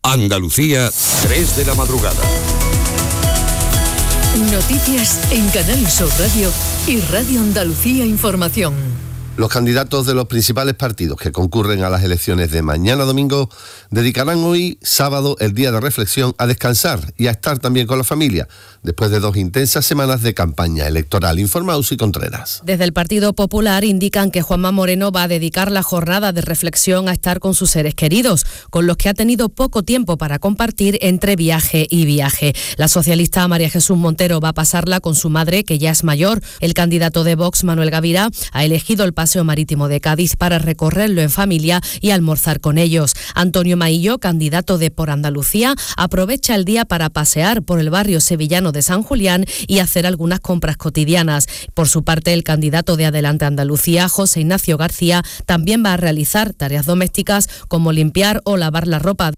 Andalucía, 3 de la madrugada. Noticias en Canal Sur Radio y Radio Andalucía Información. Los candidatos de los principales partidos que concurren a las elecciones de mañana domingo dedicarán hoy, sábado, el día de reflexión a descansar y a estar también con la familia, después de 2 intensas semanas de campaña electoral. Informa Usi Contreras. Desde el Partido Popular indican que Juanma Moreno va a dedicar la jornada de reflexión a estar con sus seres queridos, con los que ha tenido poco tiempo para compartir entre viaje y viaje. La socialista María Jesús Montero va a pasarla con su madre, que ya es mayor. El candidato de Vox, Manuel Gavirá, ha elegido el Paseo Marítimo de Cádiz para recorrerlo en familia y almorzar con ellos. Antonio Maillo, candidato de Por Andalucía, aprovecha el día para pasear por el barrio sevillano de San Julián y hacer algunas compras cotidianas. Por su parte, el candidato de Adelante Andalucía, José Ignacio García, también va a realizar tareas domésticas como limpiar o lavar la ropa.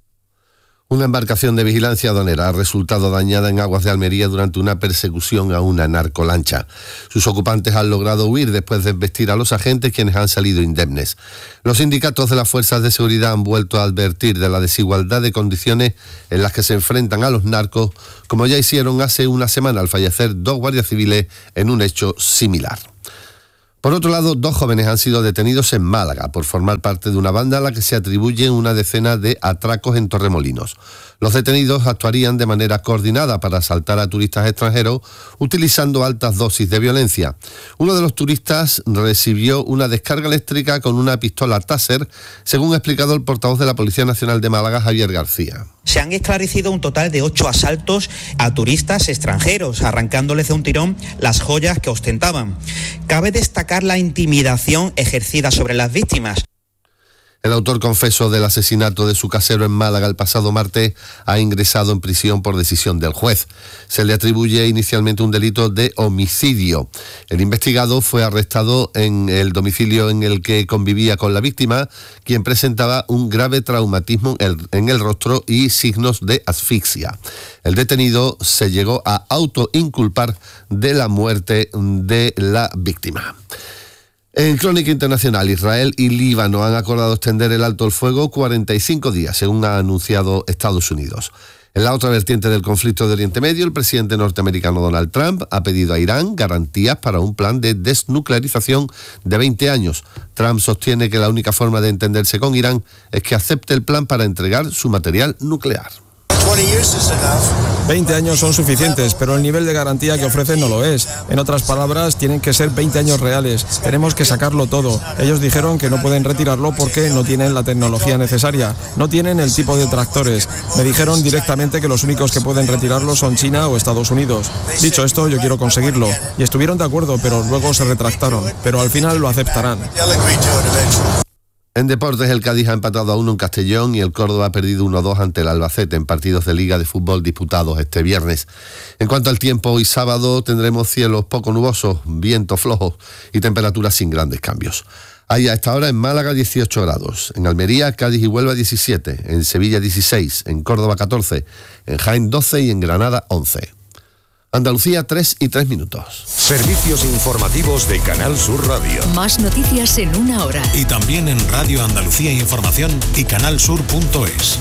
Una embarcación de vigilancia aduanera ha resultado dañada en aguas de Almería durante una persecución a una narcolancha. Sus ocupantes han logrado huir después de embestir a los agentes, quienes han salido indemnes. Los sindicatos de las fuerzas de seguridad han vuelto a advertir de la desigualdad de condiciones en las que se enfrentan a los narcos, como ya hicieron hace una semana al fallecer 2 guardias civiles en un hecho similar. Por otro lado, 2 jóvenes han sido detenidos en Málaga por formar parte de una banda a la que se atribuyen una decena de atracos en Torremolinos. Los detenidos actuarían de manera coordinada para asaltar a turistas extranjeros utilizando altas dosis de violencia. Uno de los turistas recibió una descarga eléctrica con una pistola Taser, según ha explicado el portavoz de la Policía Nacional de Málaga, Javier García. Se han esclarecido un total de 8 asaltos a turistas extranjeros, arrancándoles de un tirón las joyas que ostentaban. Cabe destacar la intimidación ejercida sobre las víctimas. El autor confeso del asesinato de su casero en Málaga el pasado martes ha ingresado en prisión por decisión del juez. Se le atribuye inicialmente un delito de homicidio. El investigado fue arrestado en el domicilio en el que convivía con la víctima, quien presentaba un grave traumatismo en el rostro y signos de asfixia. El detenido se llegó a autoinculpar de la muerte de la víctima. En Crónica Internacional, Israel y Líbano han acordado extender el alto el fuego 45 días, según ha anunciado Estados Unidos. En la otra vertiente del conflicto de Oriente Medio, el presidente norteamericano Donald Trump ha pedido a Irán garantías para un plan de desnuclearización de 20 años. Trump sostiene que la única forma de entenderse con Irán es que acepte el plan para entregar su material nuclear. 20 años son suficientes, pero el nivel de garantía que ofrecen no lo es. En otras palabras, tienen que ser 20 años reales. Tenemos que sacarlo todo. Ellos dijeron que no pueden retirarlo porque no tienen la tecnología necesaria, no tienen el tipo de tractores. Me dijeron directamente que los únicos que pueden retirarlo son China o Estados Unidos. Dicho esto, yo quiero conseguirlo. Y estuvieron de acuerdo, pero luego se retractaron. Pero al final lo aceptarán. En deportes, el Cádiz ha empatado a 1 en Castellón y el Córdoba ha perdido 1-2 ante el Albacete en partidos de Liga de Fútbol disputados este viernes. En cuanto al tiempo, hoy sábado tendremos cielos poco nubosos, viento flojo y temperaturas sin grandes cambios. Hay a esta hora en Málaga 18 grados, en Almería, Cádiz y Huelva 17, en Sevilla 16, en Córdoba 14, en Jaén 12 y en Granada 11. Andalucía, 3:03. Servicios informativos de Canal Sur Radio. Más noticias en 1 hora. Y también en Radio Andalucía Información y canalsur.es.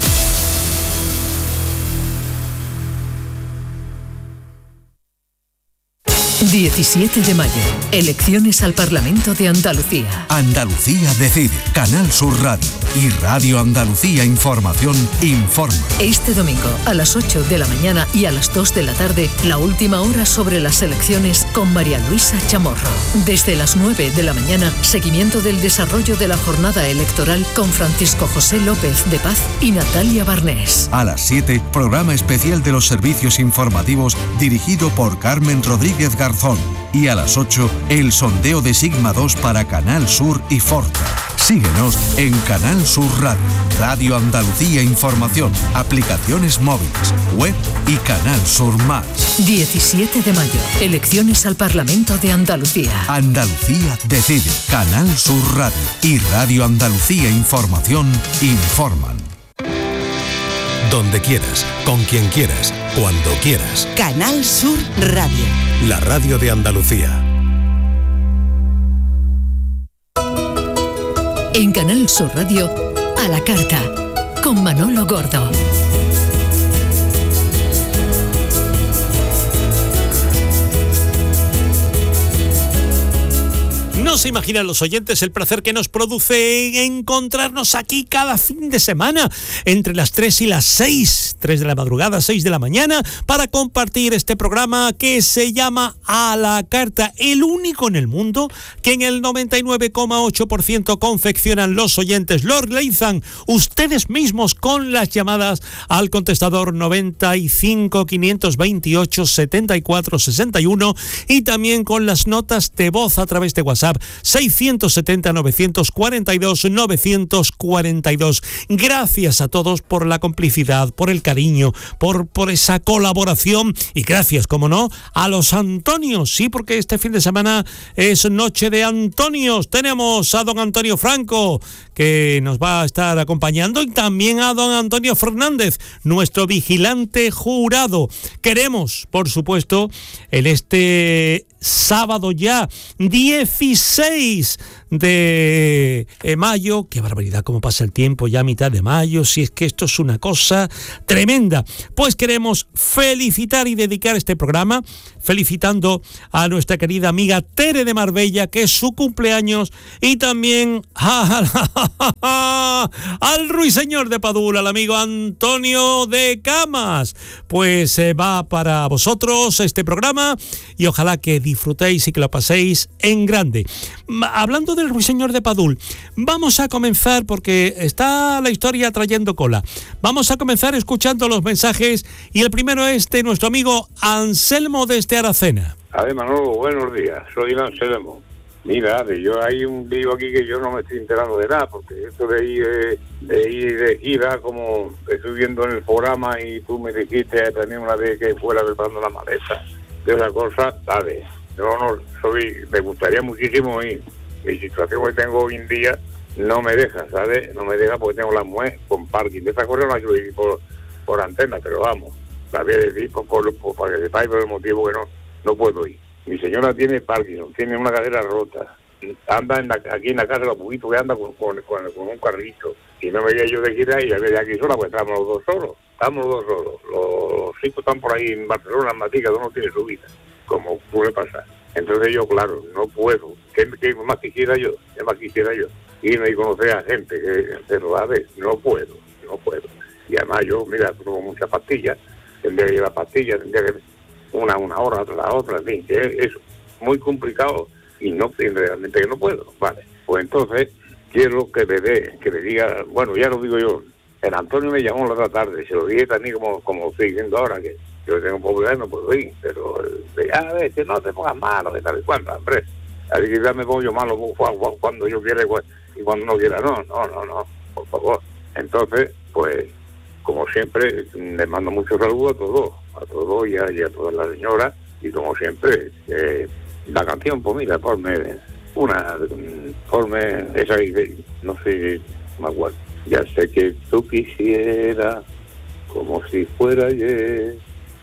17 de mayo. Elecciones al Parlamento de Andalucía. Andalucía decide. Canal Sur Radio y Radio Andalucía Información informa. Este domingo a las 8 de la mañana y a las 2 de la tarde, la última hora sobre las elecciones con María Luisa Chamorro. Desde las 9 de la mañana, seguimiento del desarrollo de la jornada electoral con Francisco José López de Paz y Natalia Barnés. A las 7, programa especial de los servicios informativos dirigido por Carmen Rodríguez Garzón. Y a las 8, el sondeo de Sigma 2 para Canal Sur y Forta. Síguenos en Canal Sur Radio, Radio Andalucía Información, aplicaciones móviles, web y Canal Sur Más. 17 de mayo, elecciones al Parlamento de Andalucía. Andalucía decide. Canal Sur Radio y Radio Andalucía Información informan. Donde quieras, con quien quieras, cuando quieras. Canal Sur Radio. La radio de Andalucía. En Canal Sur Radio, a la carta, con Manolo Gordo. No se imaginan los oyentes el placer que nos produce encontrarnos aquí cada fin de semana entre las 3 y las 6, 3 de la madrugada, 6 de la mañana, para compartir este programa que se llama A la Carta, el único en el mundo que en el 99,8% confeccionan los oyentes, lo realizan ustedes mismos con las llamadas al contestador 95 528 74 61 y también con las notas de voz a través de WhatsApp 670 942 942. Gracias a todos por la complicidad, por el cariño, por esa colaboración y gracias, como no, a los Antonios, sí, porque este fin de semana es noche de Antonios. Tenemos a don Antonio Franco, que nos va a estar acompañando, y también a don Antonio Fernández, nuestro vigilante jurado. Queremos, por supuesto, en este sábado ya, 16 de mayo, qué barbaridad cómo pasa el tiempo, ya a mitad de mayo, si es que esto es una cosa tremenda, pues queremos felicitar y dedicar este programa felicitando a nuestra querida amiga Tere de Marbella, que es su cumpleaños, y también al ruiseñor de Padul, al amigo Antonio de Camas. Pues va para vosotros este programa y ojalá que disfrutéis y que lo paséis en grande. Hablando del ruiseñor de Padul, vamos a comenzar, porque está la historia trayendo cola, vamos a comenzar escuchando los mensajes, y el primero es de nuestro amigo Anselmo desde Aracena. A ver, Manolo, buenos días, soy Anselmo. Mira, yo hay un lío aquí que yo no me estoy enterando de nada, porque esto de ir de gira, como estoy viendo en el programa y tú me dijiste también una vez que fuera preparando la maleta, de esa cosa, dale. Yo no soy, me gustaría muchísimo ir. Mi situación que tengo hoy en día no me deja, ¿sabes? No me deja porque tengo la mujer con parking. De esa cosa no hay que ir por antena, pero vamos, la voy a decir para que sepáis por el motivo que no puedo ir. Mi señora tiene Parkinson, tiene una cadera rota, anda aquí en la casa, lo poquito que anda con un carrito, y no me veía yo de gira y ya veía aquí sola, pues estamos los dos solos. Los chicos están por ahí en Barcelona, en Matica, uno tiene su vida, como puede pasar. Entonces yo, claro, no puedo. ¿Qué más quisiera yo? Irme y conocer a gente que lo sabe, no puedo. Y además yo, mira, tomo muchas pastillas, tendría que llevar pastillas, tendría que una hora, otra, en fin, que es muy complicado y realmente que no puedo, vale. Pues entonces quiero que le diga, bueno, ya lo digo yo, el Antonio me llamó la otra tarde, se lo dije también como estoy diciendo ahora, que yo tengo problemas, no puedo ir, pero a ver, que no te pongas malo, que tal y cual, hombre, así que ya me pongo yo malo cuando yo quiera y cuando no quiera, no, por favor. Entonces, pues, como siempre, les mando muchos saludos a todos y a todas las señoras, y como siempre, la canción, pues mira, ponme esa, no sé, me acuerdo. Ya sé que tú quisieras, como si fuera ayer,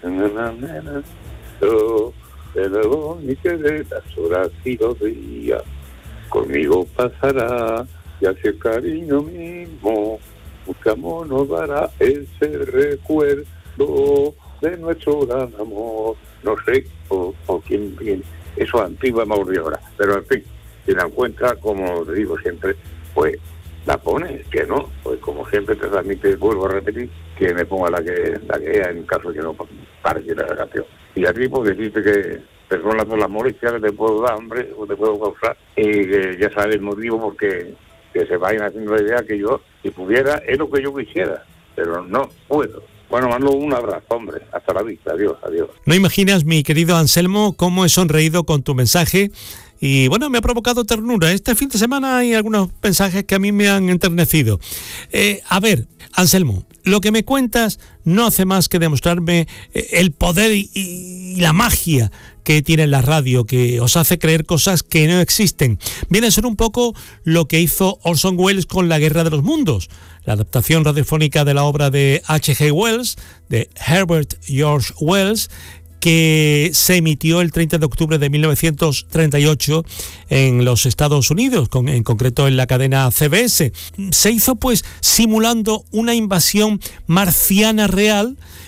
yo de nuevo ni que de las horas y los días, conmigo pasará, ya que el cariño mismo, busca amor nos dará ese recuerdo de nuestro gran amor. No sé por quién, eso antiguo me aburrió ahora, pero en fin, si la encuentra, como te digo siempre, pues la pones, que no, pues como siempre te transmite, vuelvo a repetir, que me ponga la que en caso de que no pare la canción. Y a ti, pues decirte que perdona por las molestias que te puedo dar, hombre, o te puedo causar, y que ya sabes el motivo porque que se vayan haciendo la idea que yo, si pudiera, es lo que yo quisiera, pero no puedo. Bueno, mando un abrazo, hombre, hasta la vista, adiós. No imaginas, mi querido Anselmo, cómo he sonreído con tu mensaje. Y bueno, me ha provocado ternura. Este fin de semana hay algunos mensajes que a mí me han enternecido. A ver, Anselmo, lo que me cuentas no hace más que demostrarme el poder y la magia que tiene la radio, que os hace creer cosas que no existen. Viene a ser un poco lo que hizo Orson Welles con La Guerra de los Mundos, la adaptación radiofónica de la obra de H.G. Wells, de Herbert George Wells, que se emitió el 30 de octubre de 1938 en los Estados Unidos, en concreto en la cadena CBS. Se hizo pues simulando una invasión marciana real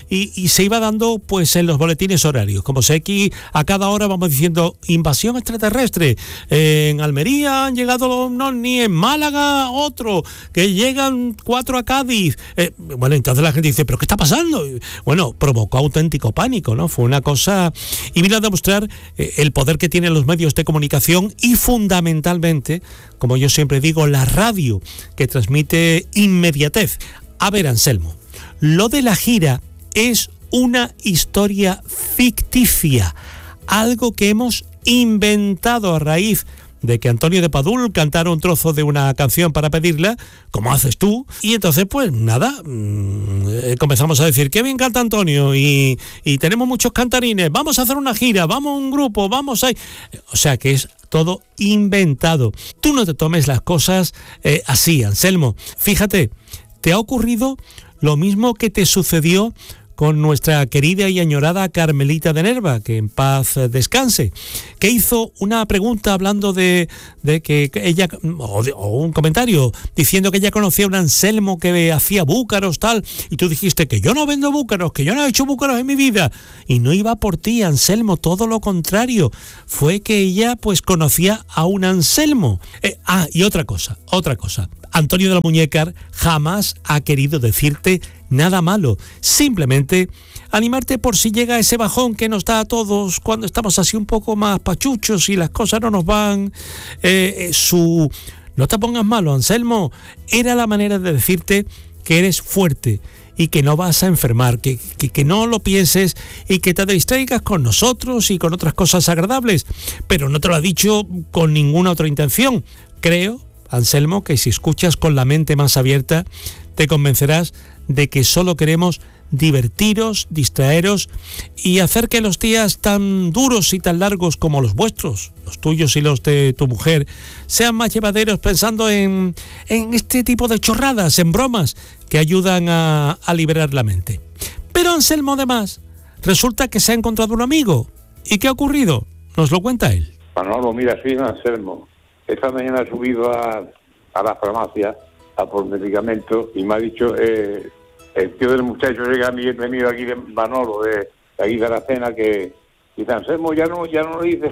y se iba dando pues en los boletines horarios. Como sé que a cada hora vamos diciendo invasión extraterrestre, en Almería han llegado los ovnis, en Málaga otro, que llegan 4 a Cádiz. Bueno, entonces la gente dice, ¿pero qué está pasando? Bueno, provocó auténtico pánico, ¿no? Fue una cosa, y vino a demostrar el poder que tienen los medios de comunicación y fundamentalmente, como yo siempre digo, la radio, que transmite inmediatez. A ver, Anselmo, lo de la gira es una historia ficticia, algo que hemos inventado a raíz de que Antonio de Padul cantara un trozo de una canción para pedirla, como haces tú, y entonces pues nada, comenzamos a decir, qué bien canta Antonio, y tenemos muchos cantarines, vamos a hacer una gira, vamos a un grupo, vamos a... O sea que es todo inventado. Tú no te tomes las cosas así, Anselmo. Fíjate, te ha ocurrido lo mismo que te sucedió con nuestra querida y añorada Carmelita de Nerva, que en paz descanse, que hizo una pregunta hablando de que ella, o un comentario, diciendo que ella conocía a un Anselmo que hacía búcaros, tal, y tú dijiste que yo no vendo búcaros, que yo no he hecho búcaros en mi vida, y no iba por ti, Anselmo, todo lo contrario, fue que ella pues conocía a un Anselmo. Y otra cosa, Antonio de la Muñecar jamás ha querido decirte nada malo, simplemente animarte por si llega ese bajón que nos da a todos cuando estamos así un poco más pachuchos y las cosas no nos van. No te pongas malo, Anselmo, era la manera de decirte que eres fuerte y que no vas a enfermar, que no lo pienses y que te distraigas con nosotros y con otras cosas agradables, pero no te lo ha dicho con ninguna otra intención. Creo, Anselmo, que si escuchas con la mente más abierta, te convencerás de que solo queremos divertiros, distraeros y hacer que los días tan duros y tan largos como los vuestros, los tuyos y los de tu mujer, sean más llevaderos, pensando en este tipo de chorradas, en bromas que ayudan a liberar la mente. Pero Anselmo, además, resulta que se ha encontrado un amigo. ¿Y qué ha ocurrido? Nos lo cuenta él. Manolo, mira, soy Anselmo. Esta mañana he subido a la farmacia a por medicamentos y me ha dicho el tío del muchacho llega a mí, venido aquí de Manolo, de aquí de la cena, que dice, Anselmo, ya no lo dice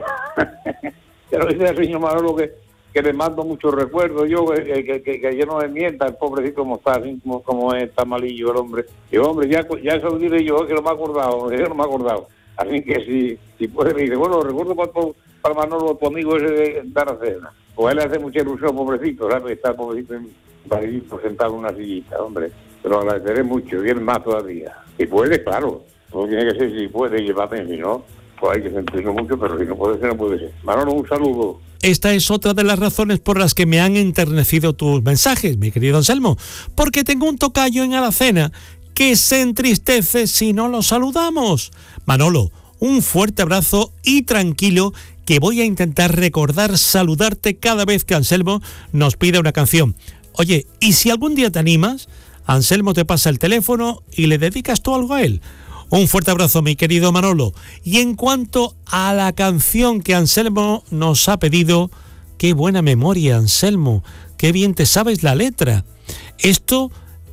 ya no dice el señor Manolo que le mando muchos recuerdos, yo que yo no me mienta, el pobrecito como está, así como está malillo el hombre. Y hombre, ya se lo diré yo, que no me he acordado, así que si puede, me dice, bueno, recuerdo para Manolo, tu amigo ese de Aracena. Pues a él le hace mucha ilusión, pobrecito, ¿sabes? Está pobrecito sentado en una sillita, hombre. Te lo agradeceré mucho, bien más todavía. Si puede, claro. Todo tiene que ser si puede, llevarme, si no, pues hay que sentirlo mucho, pero si no puede ser, no puede ser. Manolo, un saludo. Esta es otra de las razones por las que me han enternecido tus mensajes, mi querido Anselmo, porque tengo un tocayo en Aracena que se entristece si no lo saludamos. Manolo, un fuerte abrazo y tranquilo, que voy a intentar saludarte cada vez que Anselmo nos pida una canción. Oye, y si algún día te animas, Anselmo te pasa el teléfono y le dedicas tú algo a él. Un fuerte abrazo, mi querido Manolo. Y en cuanto a la canción que Anselmo nos ha pedido, qué buena memoria, Anselmo, qué bien te sabes la letra. Esto,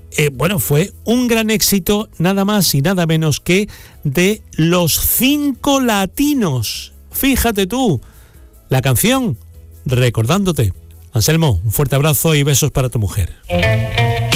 fue un gran éxito, nada más y nada menos que de Los 5 Latinos. Fíjate tú, la canción Recordándote. Anselmo, un fuerte abrazo y besos para tu mujer.